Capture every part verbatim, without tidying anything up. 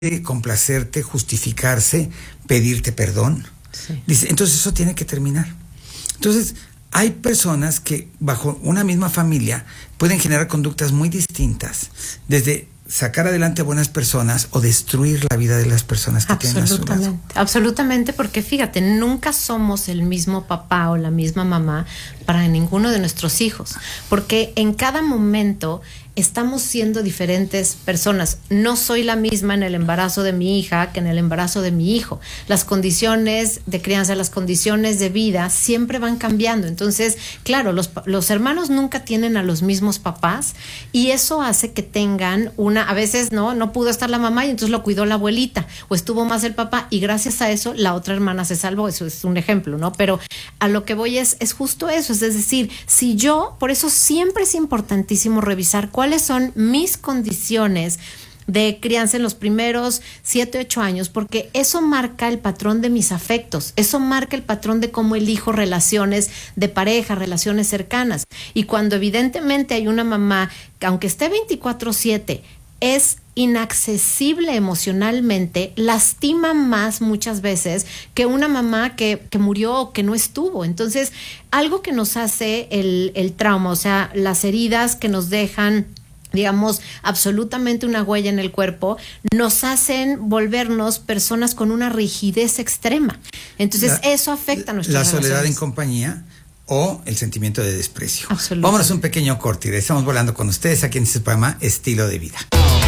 complacerte, justificarse, pedirte perdón. Sí. Dice, entonces eso tiene que terminar. Entonces, hay personas que bajo una misma familia pueden generar conductas muy distintas, desde sacar adelante a buenas personas o destruir la vida de las personas que tienen a su lado. Absolutamente, porque fíjate, nunca somos el mismo papá o la misma mamá para ninguno de nuestros hijos, porque en cada momento estamos siendo diferentes personas. No soy la misma en el embarazo de mi hija que en el embarazo de mi hijo. Las condiciones de crianza, las condiciones de vida siempre van cambiando. Entonces, claro, los, los hermanos nunca tienen a los mismos papás y eso hace que tengan una, a veces no, no pudo estar la mamá y entonces lo cuidó la abuelita o estuvo más el papá y gracias a eso la otra hermana se salvó. Eso es un ejemplo, ¿no? Pero a lo que voy es, es justo eso. Es decir, si yo, por eso siempre es importantísimo revisar cuáles son mis condiciones de crianza en los primeros siete, ocho años, porque eso marca el patrón de mis afectos, eso marca el patrón de cómo elijo relaciones de pareja, relaciones cercanas. Y cuando evidentemente hay una mamá que aunque esté veinticuatro siete, es inaccesible emocionalmente, lastima más muchas veces que una mamá que, que murió o que no estuvo. Entonces, algo que nos hace el, el trauma, o sea, las heridas que nos dejan, digamos, absolutamente una huella en el cuerpo, nos hacen volvernos personas con una rigidez extrema. Entonces, la, eso afecta a nuestra La relaciones. soledad en compañía o el sentimiento de desprecio. Vámonos a un pequeño corte y estamos volando con ustedes aquí en este programa Estilo de Vida.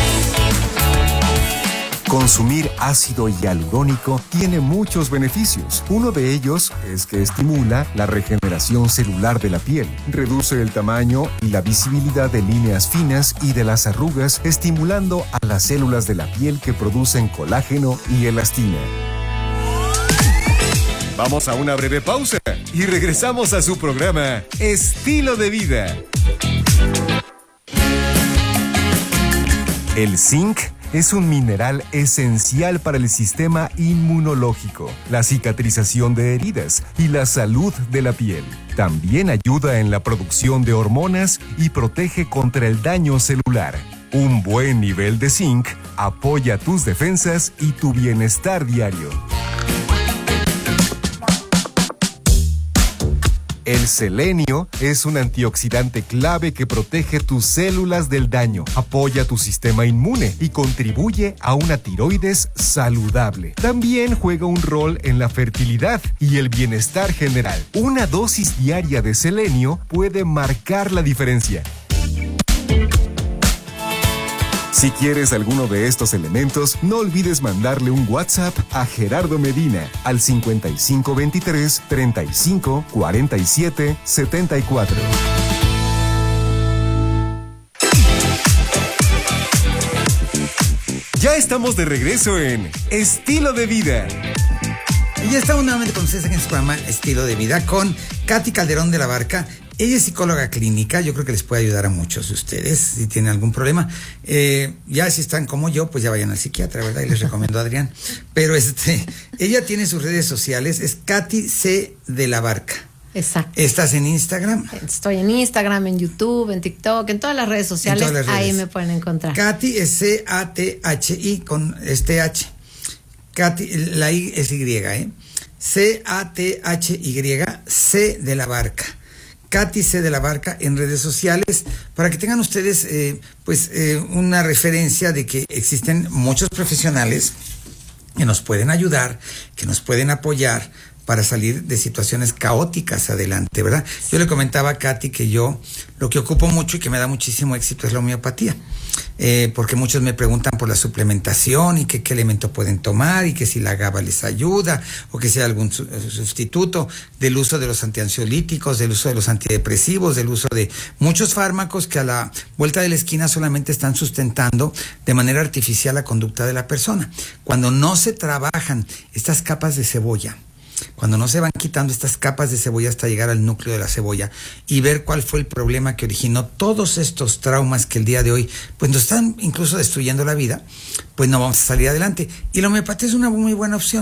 Consumir ácido hialurónico tiene muchos beneficios. Uno de ellos es que estimula la regeneración celular de la piel, reduce el tamaño y la visibilidad de líneas finas y de las arrugas, estimulando a las células de la piel que producen colágeno y elastina. Vamos a una breve pausa y regresamos a su programa Estilo de Vida. El zinc es un mineral esencial para el sistema inmunológico, la cicatrización de heridas y la salud de la piel. También ayuda en la producción de hormonas y protege contra el daño celular. Un buen nivel de zinc apoya tus defensas y tu bienestar diario. El selenio es un antioxidante clave que protege tus células del daño, apoya tu sistema inmune y contribuye a una tiroides saludable. También juega un rol en la fertilidad y el bienestar general. Una dosis diaria de selenio puede marcar la diferencia. Si quieres alguno de estos elementos, no olvides mandarle un WhatsApp a Gerardo Medina al cincuenta y cinco veintitrés, treinta y cinco, cuarenta y siete, setenta y cuatro. Ya estamos de regreso en Estilo de Vida. Y ya estamos nuevamente con ustedes en este programa Estilo de Vida con Katy Calderón de la Barca. Ella es psicóloga clínica, yo creo que les puede ayudar a muchos de ustedes si tienen algún problema. Eh, ya si están como yo, pues ya vayan al psiquiatra, ¿verdad? Y les recomiendo a Adrián. Pero este, ella tiene sus redes sociales, es Katy C. de la Barca. Exacto. ¿Estás en Instagram? Estoy en Instagram, en YouTube, en TikTok, en todas las redes sociales, todas las redes. Ahí me pueden encontrar. Katy es C A T H I con este H. Katy, la I es Y, ¿eh? C A T H Y, C de la Barca. Katy C. de la Barca en redes sociales, para que tengan ustedes eh, pues eh, una referencia de que existen muchos profesionales que nos pueden ayudar, que nos pueden apoyar para salir de situaciones caóticas adelante, ¿verdad? Yo le comentaba a Katy que yo lo que ocupo mucho y que me da muchísimo éxito es la homeopatía, eh, porque muchos me preguntan por la suplementación y que qué elemento pueden tomar y que si la GABA les ayuda o que sea algún su- sustituto del uso de los antiansiolíticos, del uso de los antidepresivos, del uso de muchos fármacos que a la vuelta de la esquina solamente están sustentando de manera artificial la conducta de la persona. Cuando no se trabajan estas capas de cebolla, cuando no se van quitando estas capas de cebolla hasta llegar al núcleo de la cebolla y ver cuál fue el problema que originó todos estos traumas que el día de hoy pues nos están incluso destruyendo la vida, pues no vamos a salir adelante. Y la homeopatía es una muy buena opción.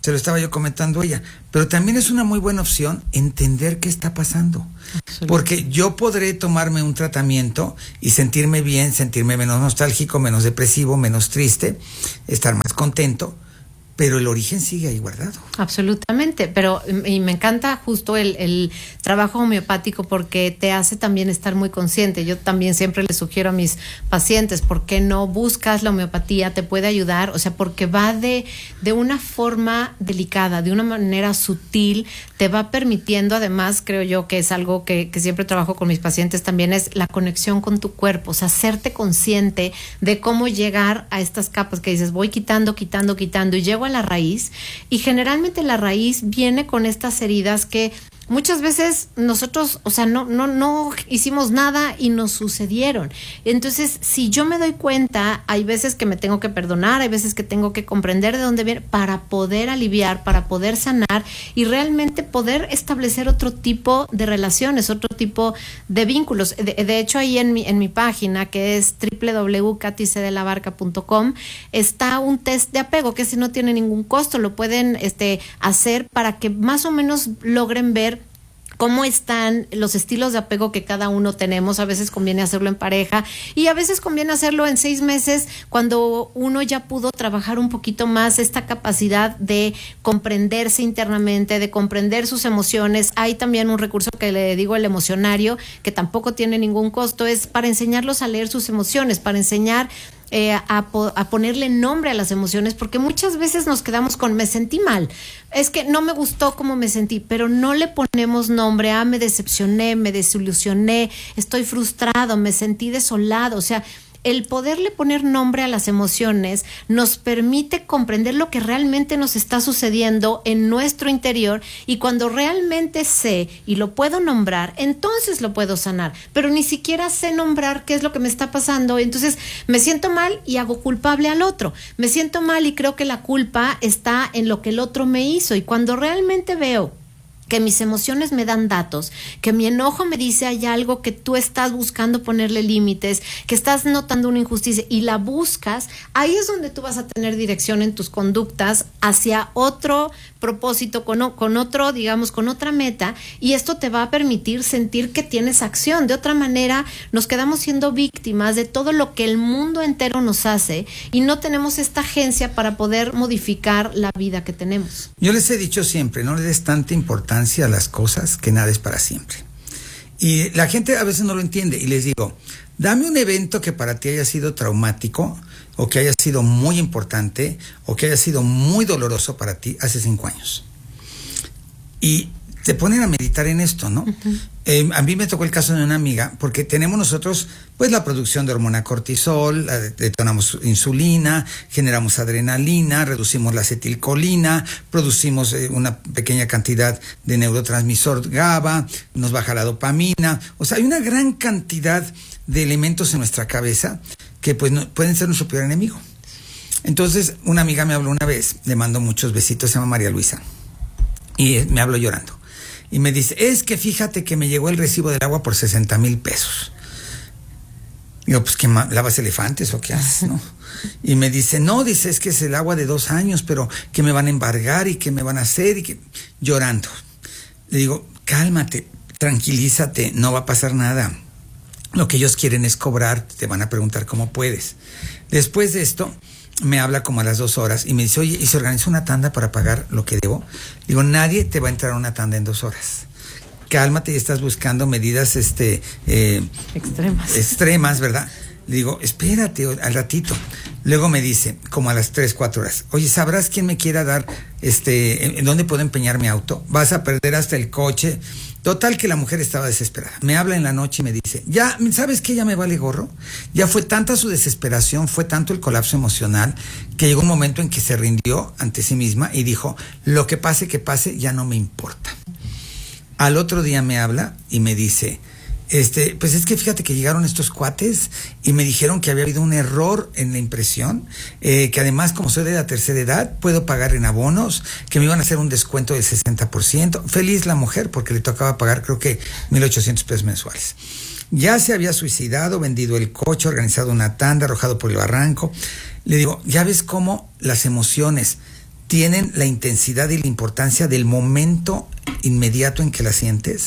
se lo estaba yo comentando a ella, pero también es una muy buena opción entender qué está pasando. Porque yo podré tomarme un tratamiento y sentirme bien, sentirme menos nostálgico, menos depresivo, menos triste, estar más contento, pero el origen sigue ahí guardado. Absolutamente, pero y me encanta justo el, el trabajo homeopático porque te hace también estar muy consciente. Yo también siempre les sugiero a mis pacientes, ¿por qué no buscas la homeopatía? Te puede ayudar, o sea, porque va de, de una forma delicada, de una manera sutil, te va permitiendo, además, creo yo que es algo que, que siempre trabajo con mis pacientes también, es la conexión con tu cuerpo, o sea, hacerte consciente de cómo llegar a estas capas que dices, voy quitando, quitando, quitando, y llego a la raíz, y generalmente la raíz viene con estas heridas que muchas veces nosotros, o sea, no, no, no hicimos nada y nos sucedieron. Entonces, si yo me doy cuenta, hay veces que me tengo que perdonar, hay veces que tengo que comprender de dónde viene para poder aliviar, para poder sanar y realmente poder establecer otro tipo de relaciones, otro tipo de vínculos. De, de hecho, ahí en mi, en mi página, que es doble u doble u doble u punto katy c de la barca punto com, está un test de apego que si no tiene ningún costo, lo pueden este, hacer para que más o menos logren ver cómo están los estilos de apego que cada uno tenemos. A veces conviene hacerlo en pareja y a veces conviene hacerlo en seis meses cuando uno ya pudo trabajar un poquito más esta capacidad de comprenderse internamente, de comprender sus emociones. Hay también un recurso que le digo, el emocionario, que tampoco tiene ningún costo, es para enseñarlos a leer sus emociones, para enseñar Eh, a, a ponerle nombre a las emociones, porque muchas veces nos quedamos con me sentí mal, es que no me gustó como me sentí, pero no le ponemos nombre a me decepcioné, me desilusioné, estoy frustrado, me sentí desolado. O sea, el poderle poner nombre a las emociones nos permite comprender lo que realmente nos está sucediendo en nuestro interior, y cuando realmente sé y lo puedo nombrar, entonces lo puedo sanar, pero ni siquiera sé nombrar qué es lo que me está pasando. Entonces me siento mal y hago culpable al otro, me siento mal y creo que la culpa está en lo que el otro me hizo, y cuando realmente veo que mis emociones me dan datos, que mi enojo me dice hay algo que tú estás buscando ponerle límites, que estás notando una injusticia y la buscas, ahí es donde tú vas a tener dirección en tus conductas hacia otro propósito, con, con otro, digamos, con otra meta, y esto te va a permitir sentir que tienes acción. De otra manera, nos quedamos siendo víctimas de todo lo que el mundo entero nos hace y no tenemos esta agencia para poder modificar la vida que tenemos. Yo les he dicho siempre, no le des tanta importancia a las cosas, que nada es para siempre. Y la gente a veces no lo entiende, y les digo, dame un evento que para ti haya sido traumático, o que haya sido muy importante, o que haya sido muy doloroso para ti hace cinco años. Y te ponen a meditar en esto, ¿no? Uh-huh. Eh, a mí me tocó el caso de una amiga, porque tenemos nosotros, pues, la producción de hormona cortisol, la detonamos insulina, generamos adrenalina, reducimos la acetilcolina, producimos eh, una pequeña cantidad de neurotransmisor GABA, nos baja la dopamina. O sea, hay una gran cantidad de elementos en nuestra cabeza que pues no, pueden ser nuestro peor enemigo. Entonces, una amiga me habló una vez, le mando muchos besitos, se llama María Luisa, y me habló llorando. Y me dice, es que fíjate que me llegó el recibo del agua por sesenta mil pesos. Digo, pues, ¿qué lavas elefantes o qué haces, no? Y me dice, no, dice, es que es el agua de dos años, pero que me van a embargar y que me van a hacer, y que... Llorando. Le digo, cálmate, tranquilízate, no va a pasar nada. Lo que ellos quieren es cobrar, te van a preguntar cómo puedes. Después de esto, me habla como a las dos horas y me dice, oye, ¿y se organiza una tanda para pagar lo que debo? Digo, nadie te va a entrar a una tanda en dos horas. Cálmate, y estás buscando medidas este eh, extremas. extremas, ¿verdad? Le digo, espérate al ratito. Luego me dice, como a las tres, cuatro horas, oye, ¿sabrás quién me quiera dar, este, en, en dónde puedo empeñar mi auto? Vas a perder hasta el coche. Total que la mujer estaba desesperada. Me habla en la noche y me dice, ya, ¿sabes qué? Ya me vale gorro. Ya fue tanta su desesperación, fue tanto el colapso emocional, que llegó un momento en que se rindió ante sí misma y dijo, lo que pase, que pase, ya no me importa. Al otro día me habla y me dice, este, pues es que fíjate que llegaron estos cuates y me dijeron que había habido un error en la impresión, eh, que además, como soy de la tercera edad, puedo pagar en abonos, que me iban a hacer un descuento del sesenta por ciento. Feliz la mujer, porque le tocaba pagar, creo que mil ochocientos pesos mensuales. Ya se había suicidado, vendido el coche, organizado una tanda, arrojado por el barranco. Le digo, ya ves cómo las emociones tienen la intensidad y la importancia del momento inmediato en que las sientes.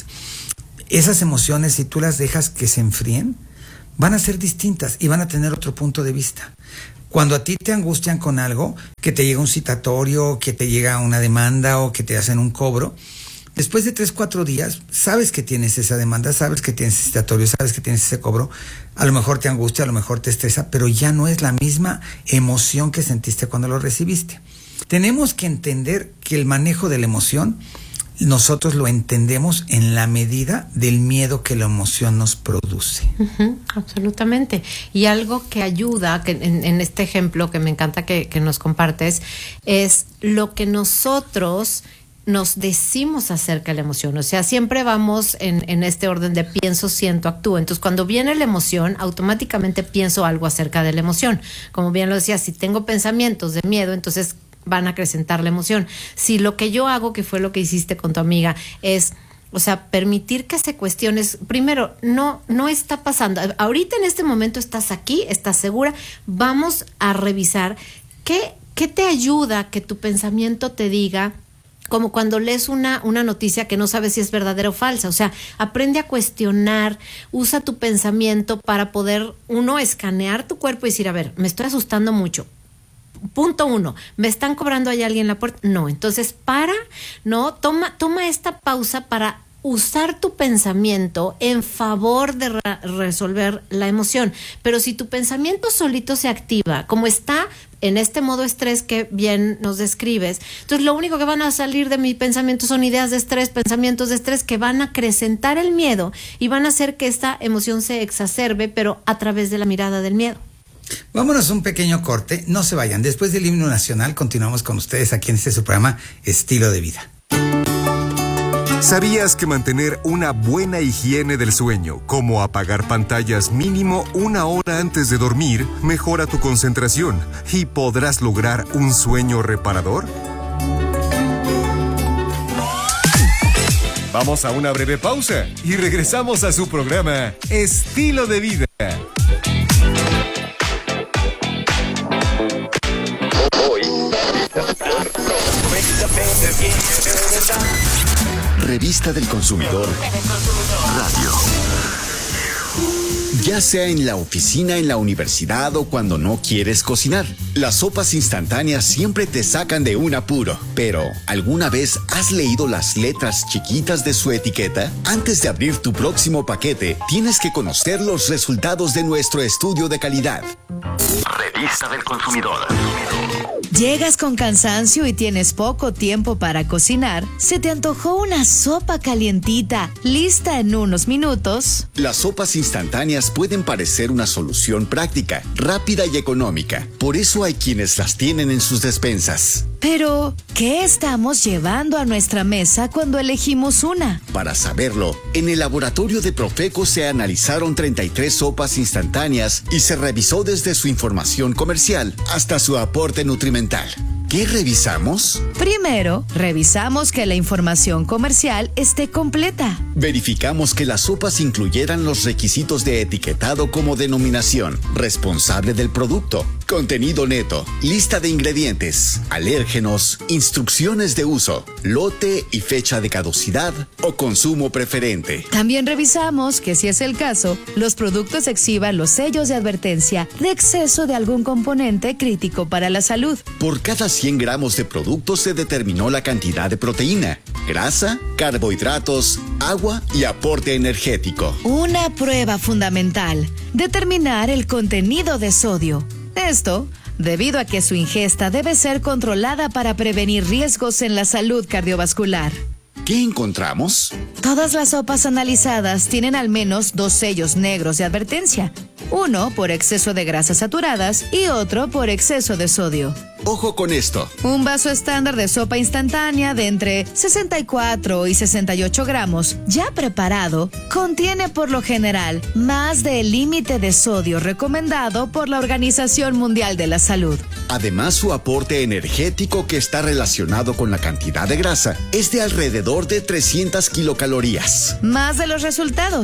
Esas emociones, si tú las dejas que se enfríen, van a ser distintas y van a tener otro punto de vista. Cuando a ti te angustian con algo, que te llega un citatorio, que te llega una demanda o que te hacen un cobro, después de tres, cuatro días, sabes que tienes esa demanda, sabes que tienes ese citatorio, sabes que tienes ese cobro, a lo mejor te angustia, a lo mejor te estresa, pero ya no es la misma emoción que sentiste cuando lo recibiste. Tenemos que entender que el manejo de la emoción, nosotros lo entendemos en la medida del miedo que la emoción nos produce. Uh-huh, absolutamente. Y algo que ayuda, que en, en este ejemplo que me encanta que, que nos compartes, es lo que nosotros nos decimos acerca de la emoción. O sea, siempre vamos en, en este orden de pienso, siento, actúo. Entonces, cuando viene la emoción, automáticamente pienso algo acerca de la emoción. Como bien lo decía, si tengo pensamientos de miedo, entonces van a acrecentar la emoción. Si lo que yo hago, que fue lo que hiciste con tu amiga, es, o sea, permitir que se cuestiones, primero, no, no está pasando. Ahorita en este momento estás aquí, estás segura, vamos a revisar qué, qué te ayuda que tu pensamiento te diga, como cuando lees una, una noticia que no sabes si es verdadera o falsa. O sea, aprende a cuestionar, usa tu pensamiento para poder, uno, escanear tu cuerpo y decir, a ver, me estoy asustando mucho. Punto uno, ¿me están cobrando ahí alguien en la puerta? No, entonces para, no, toma, toma esta pausa para usar tu pensamiento en favor de re- resolver la emoción. Pero si tu pensamiento solito se activa, como está en este modo estrés que bien nos describes, entonces lo único que van a salir de mi pensamiento son ideas de estrés, pensamientos de estrés que van a acrecentar el miedo y van a hacer que esta emoción se exacerbe, pero a través de la mirada del miedo. Vámonos a un pequeño corte, no se vayan. Después del himno nacional continuamos con ustedes aquí en este su programa Estilo de Vida. ¿Sabías que mantener una buena higiene del sueño, como apagar pantallas mínimo una hora antes de dormir, mejora tu concentración y podrás lograr un sueño reparador? Vamos a una breve pausa y regresamos a su programa Estilo de Vida. Revista del Consumidor Radio. Ya sea en la oficina, en la universidad o cuando no quieres cocinar, las sopas instantáneas siempre te sacan de un apuro. Pero, ¿alguna vez has leído las letras chiquitas de su etiqueta? Antes de abrir tu próximo paquete, tienes que conocer los resultados de nuestro estudio de calidad. Revista del Consumidor. Llegas con cansancio y tienes poco tiempo para cocinar. ¿Se te antojó una sopa calientita, lista en unos minutos? Las sopas instantáneas pueden parecer una solución práctica, rápida y económica. Por eso hay quienes las tienen en sus despensas. Pero, ¿qué estamos llevando a nuestra mesa cuando elegimos una? Para saberlo, en el laboratorio de Profeco se analizaron treinta y tres sopas instantáneas y se revisó desde su información comercial hasta su aporte nutrimental. ¿Qué revisamos? Primero, revisamos que la información comercial esté completa. Verificamos que las sopas incluyeran los requisitos de etiquetado como denominación, responsable del producto, contenido neto, lista de ingredientes, alérgenos, instrucciones de uso, lote y fecha de caducidad o consumo preferente. También revisamos que, si es el caso, los productos exhiban los sellos de advertencia de exceso de algún componente crítico para la salud. Por cada cien gramos de producto se determinó la cantidad de proteína, grasa, carbohidratos, agua y aporte energético. Una prueba fundamental: determinar el contenido de sodio. Esto, debido a que su ingesta debe ser controlada para prevenir riesgos en la salud cardiovascular. ¿Qué encontramos? Todas las sopas analizadas tienen al menos dos sellos negros de advertencia. Uno por exceso de grasas saturadas y otro por exceso de sodio. Ojo con esto. Un vaso estándar de sopa instantánea de entre sesenta y cuatro y sesenta y ocho gramos, ya preparado, contiene por lo general más del límite de sodio recomendado por la Organización Mundial de la Salud. Además, su aporte energético, que está relacionado con la cantidad de grasa, es de alrededor de trescientas kilocalorías. Más de los resultados.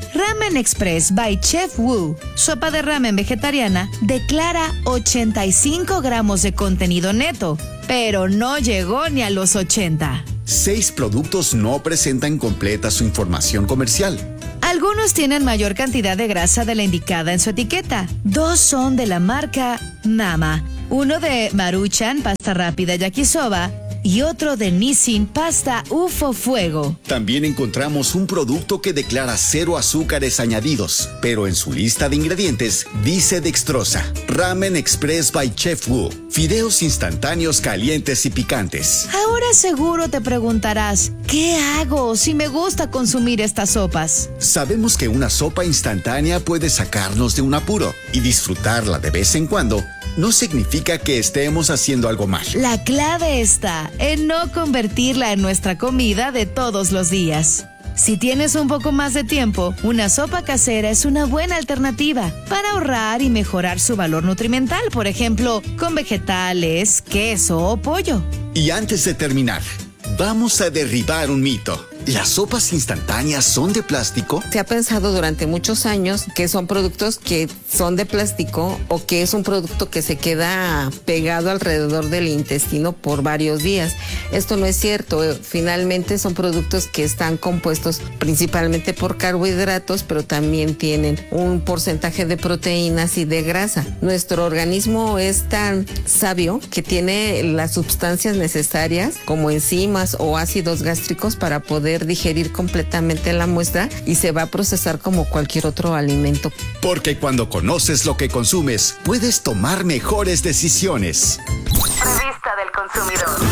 Ramen Express by Chef Wu, sopa de ramen vegetariana, declara ochenta y cinco gramos de contenido neto, pero no llegó ni a los ochenta. Seis productos no presentan completa su información comercial. Algunos tienen mayor cantidad de grasa de la indicada en su etiqueta. Dos son de la marca Mama. Uno de Maruchan, pasta rápida yakisoba, y otro de Nissin, pasta U F O Fuego. También encontramos un producto que declara cero azúcares añadidos, pero en su lista de ingredientes dice dextrosa. Ramen Express by Chef Wu. Fideos instantáneos calientes y picantes. Ahora seguro te preguntarás, ¿qué hago si me gusta consumir estas sopas? Sabemos que una sopa instantánea puede sacarnos de un apuro, y disfrutarla de vez en cuando no significa que estemos haciendo algo mal. La clave está en no convertirla en nuestra comida de todos los días. Si tienes un poco más de tiempo, una sopa casera es una buena alternativa para ahorrar y mejorar su valor nutrimental, por ejemplo, con vegetales, queso o pollo. Y antes de terminar, vamos a derribar un mito. ¿Las sopas instantáneas son de plástico? Se ha pensado durante muchos años que son productos que son de plástico o que es un producto que se queda pegado alrededor del intestino por varios días. Esto no es cierto. Finalmente son productos que están compuestos principalmente por carbohidratos, pero también tienen un porcentaje de proteínas y de grasa. Nuestro organismo es tan sabio que tiene las sustancias necesarias como enzimas o ácidos gástricos para poder digerir completamente la muestra y se va a procesar como cualquier otro alimento. Porque cuando conoces lo que consumes, puedes tomar mejores decisiones. Revista del Consumidor.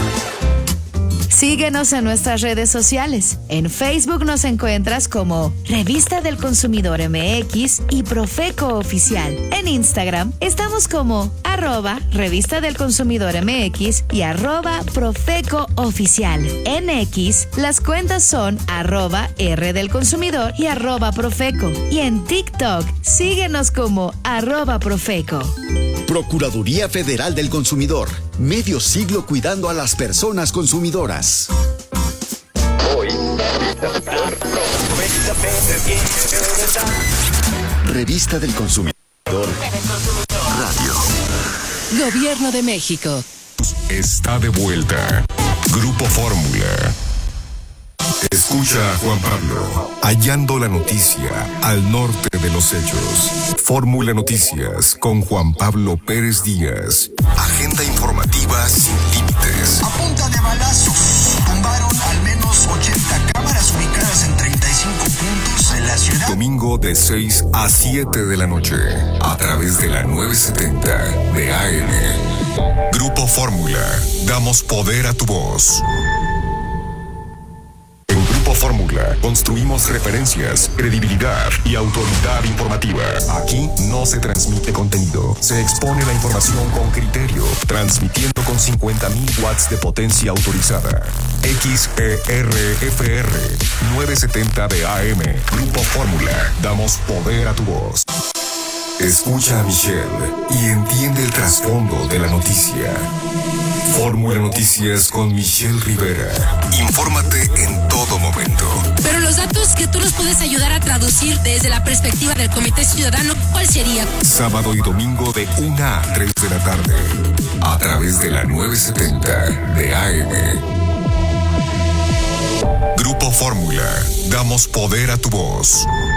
Síguenos en nuestras redes sociales. En Facebook nos encuentras como Revista del Consumidor M X y Profeco Oficial. En Instagram estamos como arroba Revista del Consumidor M X y arroba Profeco Oficial. En X, las cuentas son arroba R del Consumidor y arroba Profeco. Y en TikTok, síguenos como arroba Profeco. Procuraduría Federal del Consumidor. Medio siglo cuidando a las personas consumidoras. Hoy, Revista del Consumidor. Radio. Gobierno de México. Está de vuelta. Grupo Fórmula. Escucha a Juan Pablo, hallando la noticia al norte de los hechos. Fórmula Noticias con Juan Pablo Pérez Díaz. Agenda informativa sin límites. A punta de balazos, tumbaron al menos ochenta cámaras ubicadas en treinta y cinco puntos en la ciudad. Domingo de seis a siete de la noche, a través de la novecientos setenta de A M. Grupo Fórmula, damos poder a tu voz. Fórmula, construimos referencias, credibilidad y autoridad informativa. Aquí no se transmite contenido, se expone la información con criterio, transmitiendo con cincuenta mil watts de potencia autorizada. X E R F R novecientos setenta de A M. Grupo Fórmula, damos poder a tu voz. Escucha a Michelle y entiende el trasfondo de la noticia. Fórmula Noticias con Michelle Rivera. Infórmate en todo momento. Pero los datos que tú nos puedes ayudar a traducir desde la perspectiva del Comité Ciudadano, ¿cuál sería? Sábado y domingo de una a tres de la tarde, a través de la novecientos setenta de A M. Grupo Fórmula, damos poder a tu voz.